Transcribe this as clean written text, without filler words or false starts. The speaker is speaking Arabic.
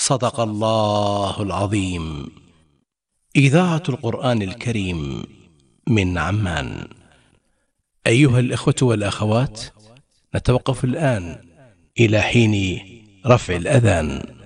صدق الله العظيم. إذاعة القرآن الكريم من عمان. أيها الإخوة والأخوات، نتوقف الآن إلى حين رفع الأذان.